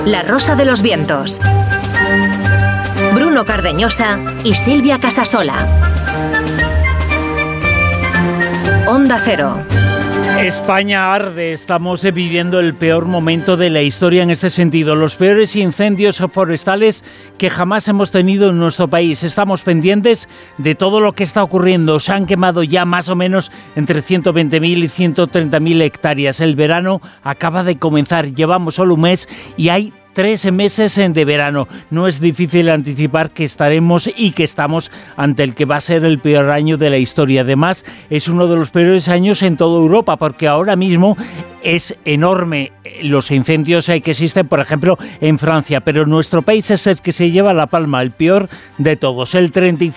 La Rosa de los Vientos. Bruno Cardeñosa y Silvia Casasola. Onda Cero. España arde, estamos viviendo el peor momento de la historia en este sentido, los peores incendios forestales que jamás hemos tenido en nuestro país. Estamos pendientes de todo lo que está ocurriendo. Se han quemado ya más o menos entre 120.000 y 130.000 hectáreas. El verano acaba de comenzar, llevamos solo un mes y hay 3 meses de verano. No es difícil anticipar que estaremos y que estamos ante el que va a ser el peor año de la historia. Además, es uno de los peores años en toda Europa, porque ahora mismo es enorme los incendios que existen, por ejemplo, en Francia, pero nuestro país es el que se lleva la palma, el peor de todos. El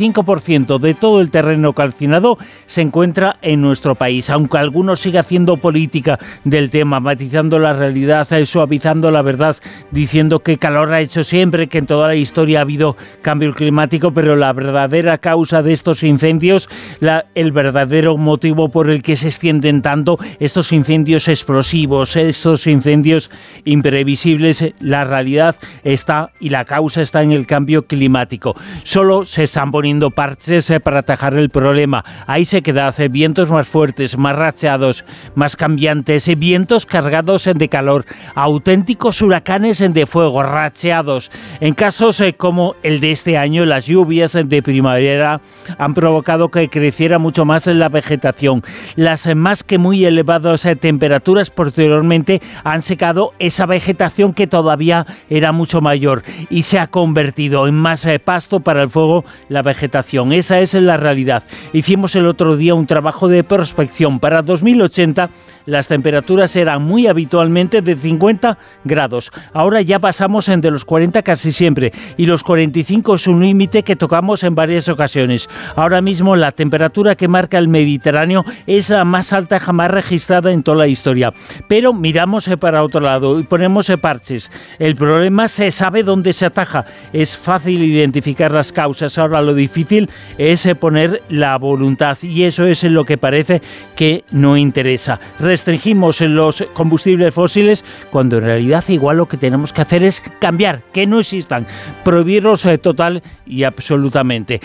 35% de todo el terreno calcinado se encuentra en nuestro país, aunque algunos sigan haciendo política del tema, matizando la realidad, suavizando la verdad, diciendo que calor ha hecho siempre, que en toda la historia ha habido cambio climático, pero la verdadera causa de estos incendios, el verdadero motivo por el que se extienden tanto estos incendios explosivos, estos incendios imprevisibles, la realidad está y la causa está en el cambio climático. Solo se están poniendo parches para atajar el problema. Ahí se queda, vientos más fuertes, más racheados, más cambiantes, vientos cargados de calor, auténticos huracanes de fuego, racheados. En casos como el de este año, las lluvias de primavera han provocado que creciera mucho más la vegetación. Las más que muy elevadas temperaturas posteriormente han secado esa vegetación que todavía era mucho mayor y se ha convertido en más pasto para el fuego la vegetación. Esa es la realidad. Hicimos el otro día un trabajo de prospección. Para 2080 las temperaturas eran muy habitualmente de 50 grados. Ahora ya pasamos de los 40 casi siempre y los 45 es un límite que tocamos en varias ocasiones. Ahora mismo la temperatura que marca el Mediterráneo es la más alta jamás registrada en toda la historia. Pero miramos para otro lado y ponemos parches. El problema se sabe dónde se ataja. Es fácil identificar las causas. Ahora lo difícil es poner la voluntad y eso es lo que parece que no interesa. Restringimos los combustibles fósiles cuando en realidad igual lo que tenemos que hacer es cambiar, que no existan, prohibirlos total y absolutamente.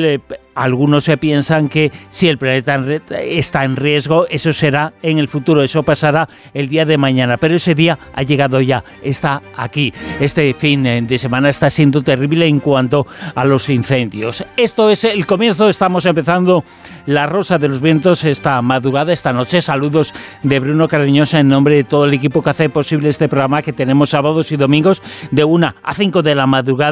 Algunos se piensan que si el planeta está en riesgo, eso será en el futuro, eso pasará el día de mañana, pero ese día ha llegado ya, está aquí. Este fin de semana está siendo terrible en cuanto a los incendios. Esto es el comienzo, estamos empezando La Rosa de los Vientos esta madrugada, esta noche. Saludos de Bruno Cardeñosa en nombre de todo el equipo que hace posible este programa que tenemos sábados y domingos de 1 a 5 de la madrugada.